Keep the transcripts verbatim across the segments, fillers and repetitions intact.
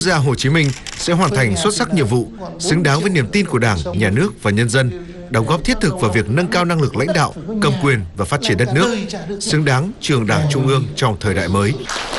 gia Hồ Chí Minh sẽ hoàn thành xuất sắc nhiệm vụ, xứng đáng với niềm tin của Đảng, Nhà nước và nhân dân, đóng góp thiết thực vào việc nâng cao năng lực lãnh đạo, cầm quyền và phát triển đất nước, xứng đáng trường Đảng Trung ương trong thời đại mới.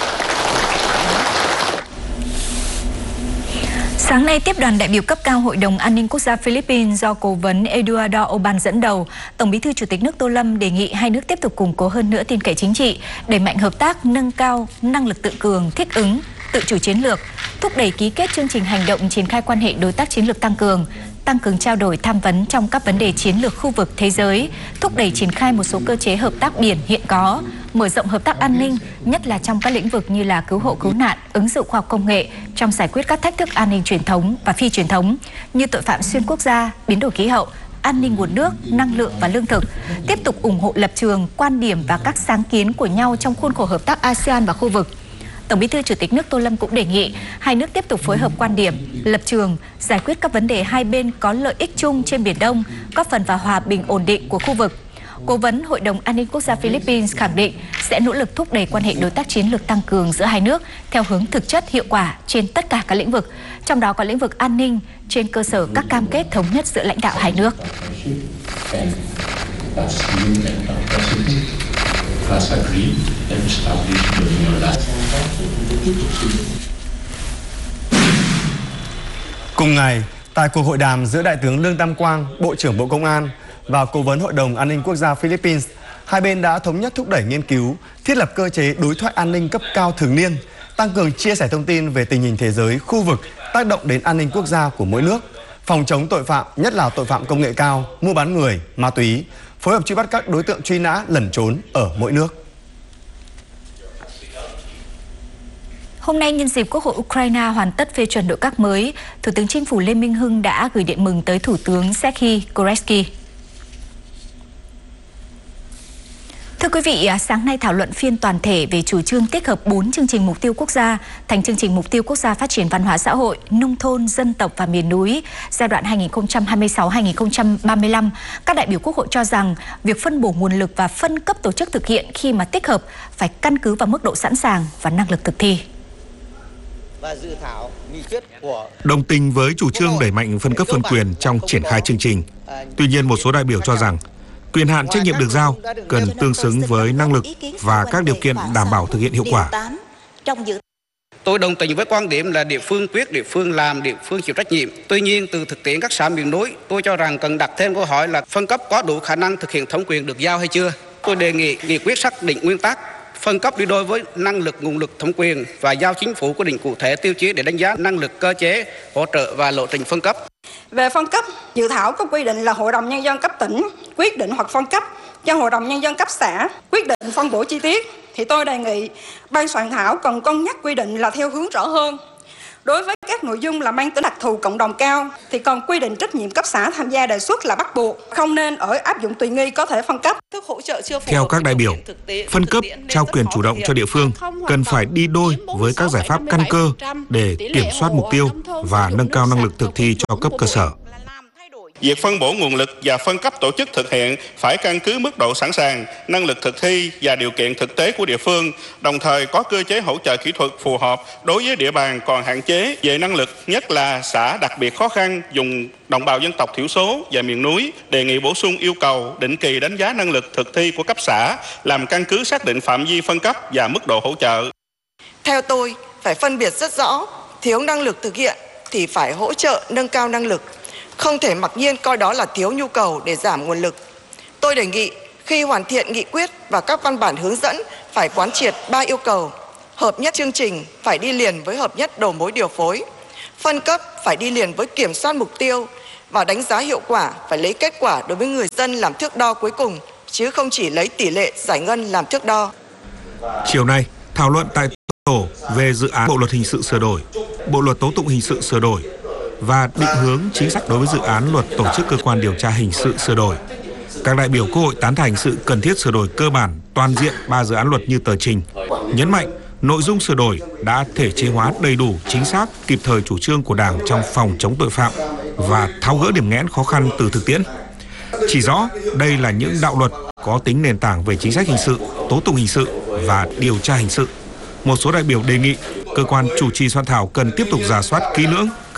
Sáng nay, tiếp đoàn đại biểu cấp cao Hội đồng An ninh Quốc gia Philippines do Cố vấn Eduardo Oban dẫn đầu, Tổng Bí thư Chủ tịch nước Tô Lâm đề nghị hai nước tiếp tục củng cố hơn nữa tin cậy chính trị, đẩy mạnh hợp tác, nâng cao năng lực tự cường, thích ứng, tự chủ chiến lược, thúc đẩy ký kết chương trình hành động triển khai quan hệ đối tác chiến lược tăng cường, tăng cường trao đổi tham vấn trong các vấn đề chiến lược khu vực thế giới, thúc đẩy triển khai một số cơ chế hợp tác biển hiện có, mở rộng hợp tác an ninh, nhất là trong các lĩnh vực như là cứu hộ cứu nạn, ứng dụng khoa học công nghệ trong giải quyết các thách thức an ninh truyền thống và phi truyền thống như tội phạm xuyên quốc gia, biến đổi khí hậu, an ninh nguồn nước, năng lượng và lương thực, tiếp tục ủng hộ lập trường, quan điểm và các sáng kiến của nhau trong khuôn khổ hợp tác a sê an và khu vực. Tổng Bí thư Chủ tịch nước Tô Lâm cũng đề nghị hai nước tiếp tục phối hợp quan điểm, lập trường, giải quyết các vấn đề hai bên có lợi ích chung trên Biển Đông, góp phần vào hòa bình ổn định của khu vực. Cố vấn Hội đồng An ninh Quốc gia Philippines khẳng định sẽ nỗ lực thúc đẩy quan hệ đối tác chiến lược tăng cường giữa hai nước theo hướng thực chất, hiệu quả trên tất cả các lĩnh vực, trong đó có lĩnh vực an ninh trên cơ sở các cam kết thống nhất giữa lãnh đạo hai nước. Cùng ngày, tại cuộc hội đàm giữa Đại tướng Lương Tam Quang, Bộ trưởng Bộ Công an và Cố vấn Hội đồng An ninh Quốc gia Philippines, hai bên đã thống nhất thúc đẩy nghiên cứu, thiết lập cơ chế đối thoại an ninh cấp cao thường niên, tăng cường chia sẻ thông tin về tình hình thế giới, khu vực, tác động đến an ninh quốc gia của mỗi nước, phòng chống tội phạm, nhất là tội phạm công nghệ cao, mua bán người, ma túy, phối hợp truy bắt các đối tượng truy nã lẩn trốn ở mỗi nước. Hôm nay, nhân dịp Quốc hội Ukraine hoàn tất phê chuẩn nội các mới, Thủ tướng Chính phủ Lê Minh Hưng đã gửi điện mừng tới Thủ tướng Serhiy Koretsky. Thưa quý vị, sáng nay thảo luận phiên toàn thể về chủ trương tích hợp bốn chương trình mục tiêu quốc gia thành chương trình mục tiêu quốc gia phát triển văn hóa xã hội, nông thôn, dân tộc và miền núi giai đoạn hai nghìn không trăm hai mươi sáu đến hai nghìn không trăm ba mươi lăm. Các đại biểu Quốc hội cho rằng việc phân bổ nguồn lực và phân cấp tổ chức thực hiện khi mà tích hợp phải căn cứ vào mức độ sẵn sàng và năng lực thực thi. Đồng tình với chủ trương đẩy mạnh phân cấp phân quyền trong triển khai chương trình. Tuy nhiên, một số đại biểu cho rằng quyền hạn trách nhiệm được giao cần tương xứng với năng lực và các điều kiện đảm bảo thực hiện hiệu quả. Tôi đồng tình với quan điểm là địa phương quyết, địa phương làm, địa phương chịu trách nhiệm. Tuy nhiên, từ thực tiễn các xã miền núi, tôi cho rằng cần đặt thêm câu hỏi là phân cấp có đủ khả năng thực hiện thẩm quyền được giao hay chưa. Tôi đề nghị nghị quyết xác định nguyên tắc phân cấp đi đôi với năng lực, nguồn lực, thẩm quyền và giao chính phủ quy định cụ thể tiêu chí để đánh giá năng lực, cơ chế, hỗ trợ và lộ trình phân cấp. Về phân cấp, dự thảo có quy định là Hội đồng Nhân dân cấp tỉnh quyết định hoặc phân cấp cho Hội đồng Nhân dân cấp xã quyết định phân bổ chi tiết. Thì tôi đề nghị ban soạn thảo cần cân nhắc quy định là theo hướng rõ hơn. Đối với các nội dung là mang tính đặc thù cộng đồng cao thì còn quy định trách nhiệm cấp xã tham gia đề xuất là bắt buộc, không nên ở áp dụng tùy nghi có thể phân cấp. Theo các đại biểu, phân cấp trao quyền chủ động cho địa phương cần phải đi đôi với các giải pháp căn cơ để kiểm soát mục tiêu và nâng cao năng lực thực thi cho cấp cơ sở. Việc phân bổ nguồn lực và phân cấp tổ chức thực hiện phải căn cứ mức độ sẵn sàng, năng lực thực thi và điều kiện thực tế của địa phương, đồng thời có cơ chế hỗ trợ kỹ thuật phù hợp đối với địa bàn còn hạn chế về năng lực, nhất là xã đặc biệt khó khăn, vùng đồng bào dân tộc thiểu số và miền núi. Đề nghị bổ sung yêu cầu định kỳ đánh giá năng lực thực thi của cấp xã, làm căn cứ xác định phạm vi phân cấp và mức độ hỗ trợ. Theo tôi, phải phân biệt rất rõ, thiếu năng lực thực hiện thì phải hỗ trợ nâng cao năng lực. Không thể mặc nhiên coi đó là thiếu nhu cầu để giảm nguồn lực. Tôi đề nghị khi hoàn thiện nghị quyết và các văn bản hướng dẫn phải quán triệt ba yêu cầu. Hợp nhất chương trình phải đi liền với hợp nhất đầu mối điều phối. Phân cấp phải đi liền với kiểm soát mục tiêu. Và đánh giá hiệu quả phải lấy kết quả đối với người dân làm thước đo cuối cùng, chứ không chỉ lấy tỷ lệ giải ngân làm thước đo. Chiều nay, thảo luận tại tổ về dự án Bộ luật hình sự sửa đổi, Bộ luật tố tụng hình sự sửa đổi và định hướng chính sách đối với dự án luật tổ chức cơ quan điều tra hình sự sửa đổi. Các đại biểu Quốc hội tán thành sự cần thiết sửa đổi cơ bản toàn diện ba dự án luật như tờ trình, nhấn mạnh nội dung sửa đổi đã thể chế hóa đầy đủ, chính xác, kịp thời chủ trương của Đảng trong phòng chống tội phạm và tháo gỡ điểm nghẽn khó khăn từ thực tiễn. Chỉ rõ đây là những đạo luật có tính nền tảng về chính sách hình sự, tố tụng hình sự và điều tra hình sự. Một số đại biểu đề nghị cơ quan chủ trì soạn thảo cần tiếp tục rà soát kỹ lưỡng